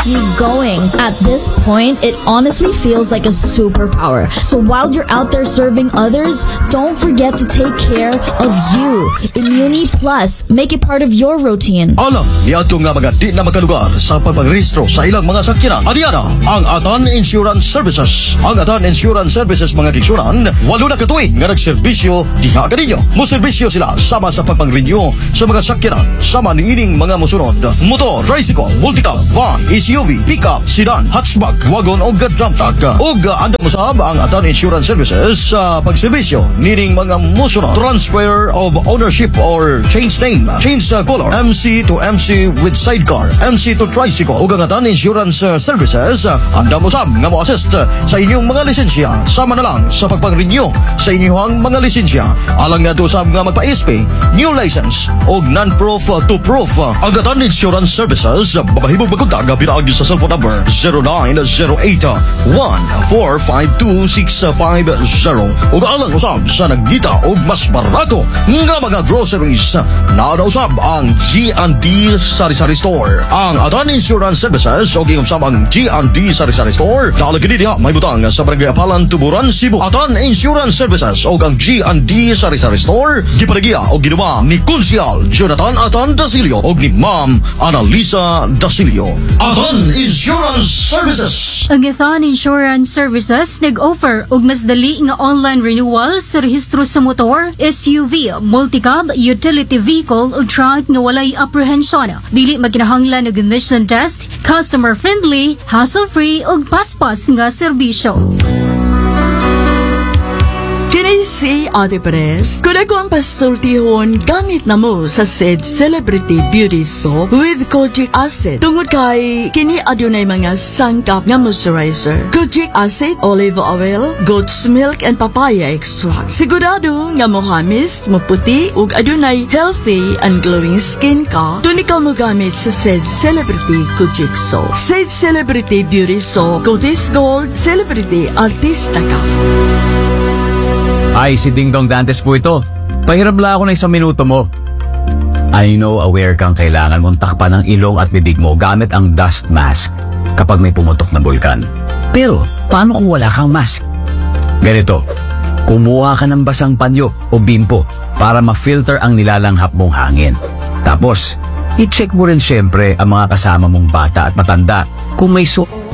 keeps you going. At this point, it honestly feels like a superpower. So while you're out there serving others, don't forget to take care of you. Immuni Plus, make it part of your routine. Alam niya ito nga mga di na makalugar sa pagpagrehistro sa ilang mga sakyanan. Adiana, ang Atan Insurance Services. Ang Atan Insurance Services mga kiksuran, 8 na katuig nga nagserbisyo diha kaninyo. Muserbisyo sila sama sa pagpang-renew sa mga sakyanan sama niining mga musunod: motor, tricycle, multicab, van, SUV, pickup, sedan, hatchback, wagon o dump truck. Ug andam usab ang Atan Insurance Services sa pagserbisyo niining mga musunod: transfer of ownership or change name, change color, MC to MC with sidecar, MC to tricycle. Ug ang Atan Insurance Services andam usab nga mo-assist sa inyong mga lisensya sama na lang sa pagpang-renew sa inyong mga lisensya. Alang nga usab nga magpa-SP, new license o non-proof to proof. Ang Atan Insurance Services babahibog magkontak pinaagi sa cellphone number 0908-1452-650 ug alang usab sa nagdita og mas barato nga mga groceries. Nauna usab ang G&D Sari-Sari Store. Ang Atan Insurance Services o usab ang G&D Sari-Sari Store nalagid diha may butang sa Barangay Apalan, Tuburan, Cebu. Atan Insurance Services o ang G&D Sari-Sari Store giparegiya o ginawa ni Konsyal Jonathan Atan Dasilio o ni Ma'am Annalisa Dasilio. Atan Insurance Services. Ang Atan Insurance Services nag-offer og mas dali nga online renewal sa rehistro sa motor, SUV, multicab, utility vehicle o truck nga walay apprehension. Dili maginahanglan og emission test, customer friendly, hassle-free ug paspas nga serbisyo. Kini si Ate Perez. Kung ako ang pasultihon, gamit na mo sa said Celebrity Beauty Soap with Kojic Acid. Tungod kay kini adunay mga sangkap nga moisturizer. Kojic Acid, olive oil, goat's milk, and papaya extract. Sigurado nga mohamis, maputi, ug adunay healthy and glowing skin ka, tun ikaw mo gamit sa said Celebrity Kojic Soap. Said Celebrity Beauty Soap, Cotis Gold, Celebrity Artista ka. Ay, si Ding Dong Dantes po ito. Pahirap lang ako ng 1 minuto mo. I know aware kang kailangan mong takpan ng ilong at bibig mo gamit ang dust mask kapag may pumutok na bulkan. Pero, paano kung wala kang mask? Ganito, kumuha ka ng basang panyo o bimpo para ma-filter ang nilalanghap mong hangin. Tapos, i-check mo rin syempre ang mga kasama mong bata at matanda kung may